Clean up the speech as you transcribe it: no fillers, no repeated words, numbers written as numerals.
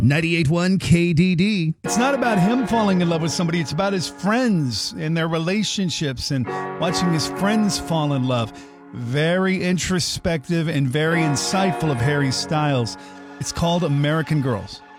98.1 KDD. It's not about him falling in love with somebody. It's about his friends and their relationships and watching his friends fall in love. Very introspective and very insightful of Harry Styles. It's called American Girls.